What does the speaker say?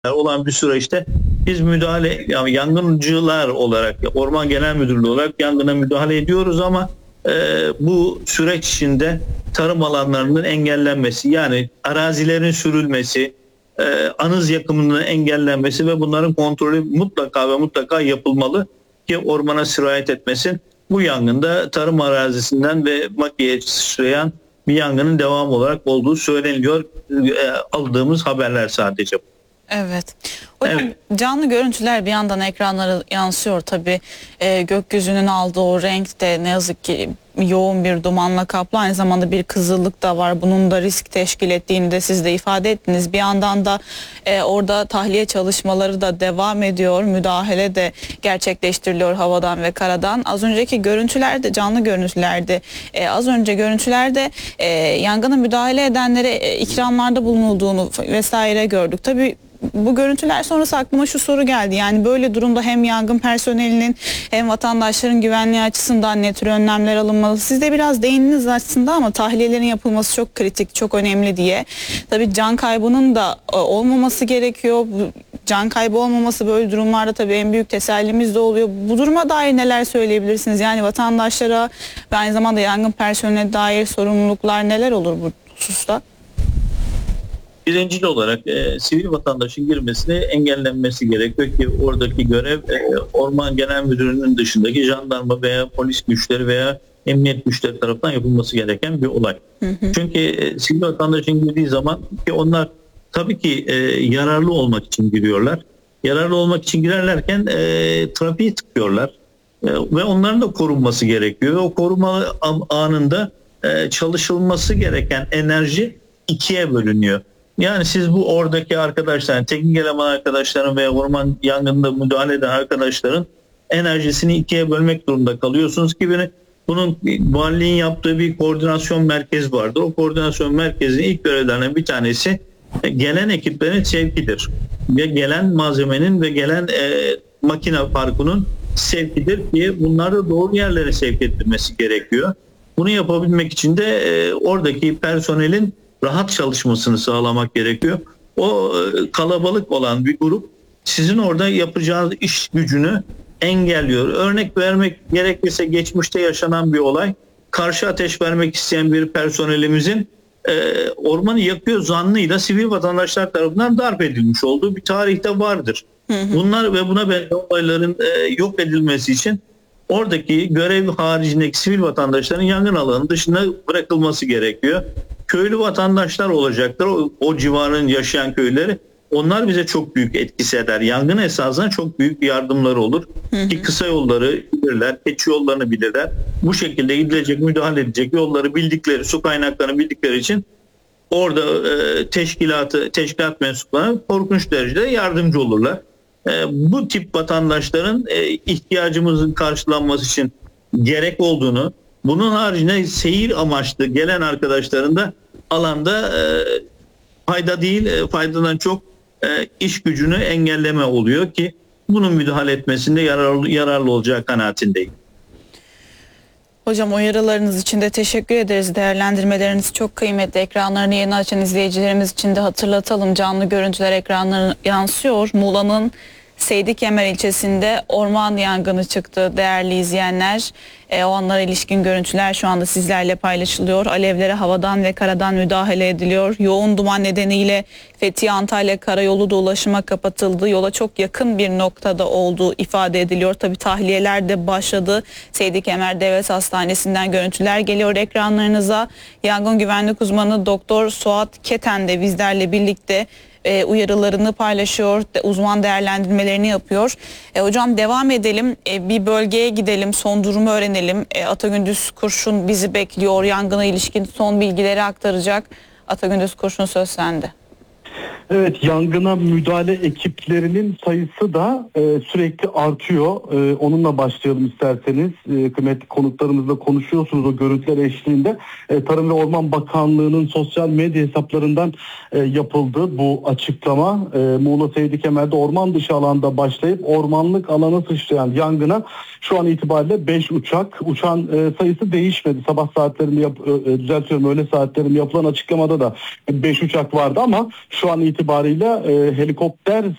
olan bir süreçte biz müdahale, yani yangıncılar olarak, Orman Genel Müdürlüğü olarak yangına müdahale ediyoruz ama bu süreç içinde tarım alanlarının engellenmesi, yani arazilerin sürülmesi, anız yakımının engellenmesi ve bunların kontrolü mutlaka ve mutlaka yapılmalı ki ormana sirayet etmesin. Bu yangında tarım arazisinden ve makiye sıçrayan bir yangının devam olarak olduğu söyleniyor. Aldığımız haberler sadece. Evet. Hocam, evet. Canlı görüntüler bir yandan ekranlara yansıyor tabii. Gökyüzünün aldığı o renk de ne yazık ki yoğun bir dumanla kaplı. Aynı zamanda bir kızıllık da var. Bunun da risk teşkil ettiğini de siz de ifade ettiniz. Bir yandan da orada tahliye çalışmaları da devam ediyor. Müdahale de gerçekleştiriliyor havadan ve karadan. Az önceki görüntülerde, canlı görüntülerde, az önce görüntülerde yangına müdahale edenlere ikramlarda bulunulduğunu vesaire gördük. Tabii bu görüntüler sonrası aklıma şu soru geldi. Yani böyle durumda hem yangın personelinin hem vatandaşların güvenliği açısından ne tür önlemler alınmalı? Siz de biraz değindiniz aslında ama tahliyelerin yapılması çok kritik, çok önemli diye. Tabii can kaybının da olmaması gerekiyor. Can kaybı olmaması böyle durumlarda tabii en büyük tesellimiz de oluyor. Bu duruma dair neler söyleyebilirsiniz? Yani vatandaşlara ve aynı zamanda yangın personeline dair sorumluluklar neler olur bu hususta? Birincil olarak sivil vatandaşın girmesini engellenmesi gerekiyor ki oradaki görev Orman Genel Müdürlüğü'nün dışındaki jandarma veya polis güçleri veya emniyet güçleri tarafından yapılması gereken bir olay. Çünkü sivil vatandaşın girdiği zaman ki onlar tabii ki yararlı olmak için giriyorlar. Yararlı olmak için girerlerken trafiği tıkıyorlar ve onların da korunması gerekiyor. O koruma anında çalışılması gereken enerji ikiye bölünüyor. Yani siz bu oradaki arkadaşların, teknik eleman arkadaşların veya orman yangınında müdahale eden arkadaşların enerjisini ikiye bölmek durumunda kalıyorsunuz ki bunun valiliğin yaptığı bir koordinasyon merkezi vardır. O koordinasyon merkezinin ilk görevlerinden bir tanesi gelen ekiplerin sevkidir. Ve gelen malzemenin ve gelen makine parkunun sevkidir ki bunları da doğru yerlere sevk edilmesi gerekiyor. Bunu yapabilmek için de oradaki personelin rahat çalışmasını sağlamak gerekiyor. O kalabalık olan bir grup sizin orada yapacağınız iş gücünü engelliyor. Örnek vermek gerekirse geçmişte yaşanan bir olay. Karşı ateş vermek isteyen bir personelimizin ormanı yakıyor zannıyla sivil vatandaşlar tarafından darp edilmiş olduğu bir tarihte vardır. Bunlar ve buna benzer olayların yok edilmesi için oradaki görev haricindeki sivil vatandaşların yangın alanı dışında bırakılması gerekiyor. Köylü vatandaşlar olacaktır. O civarın yaşayan köyleri. Onlar bize çok büyük etkisi eder. Yangın esasında çok büyük yardımları olur. Ki kısa yolları bilirler, keçi yollarını bilirler. Bu şekilde gidilecek, müdahale edecek yolları bildikleri, su kaynaklarını bildikleri için orada teşkilat mensuplarına korkunç derecede yardımcı olurlar. Bu tip vatandaşların ihtiyacımızın karşılanması için gerek olduğunu, bunun haricinde seyir amaçlı gelen arkadaşların da alanda fayda değil, faydadan çok iş gücünü engelleme oluyor ki bunun müdahale etmesinde yararlı olacağı kanaatindeyim. Hocam, uyarılarınız için de teşekkür ederiz. Değerlendirmeleriniz çok kıymetli. Ekranlarını yeni açan izleyicilerimiz için de hatırlatalım. Canlı görüntüler ekranlarına yansıyor. Muğla'nın Seydikemer ilçesinde orman yangını çıktı değerli izleyenler. O anlara ilişkin görüntüler şu anda sizlerle paylaşılıyor. Alevlere havadan ve karadan müdahale ediliyor. Yoğun duman nedeniyle Fethiye-Antalya karayolu da ulaşıma kapatıldı. Yola çok yakın bir noktada olduğu ifade ediliyor. Tabii tahliyeler de başladı. Seydikemer Devlet Hastanesi'nden görüntüler geliyor ekranlarınıza. Yangın güvenlik uzmanı Doktor Suat Keten de bizlerle birlikte uyarılarını paylaşıyor, uzman değerlendirmelerini yapıyor. Hocam, devam edelim, bir bölgeye gidelim, son durumu öğrenelim. Atagündüz Kurşun bizi bekliyor, yangına ilişkin son bilgileri aktaracak. Atagündüz Kurşun, söz sende. Evet, yangına müdahale ekiplerinin sayısı da sürekli artıyor. Onunla başlayalım isterseniz. Kıymetli konuklarımızla konuşuyorsunuz o görüntüler eşliğinde. Tarım ve Orman Bakanlığı'nın sosyal medya hesaplarından yapıldı bu açıklama. Muğla Seydikemer'de orman dışı alanda başlayıp ormanlık alana sıçrayan yangına şu an itibariyle 5 uçağın sayısı değişmedi. Sabah saatlerinde öğle saatlerinde yapılan açıklamada da 5 uçak vardı ama şu an itibarıyla helikopter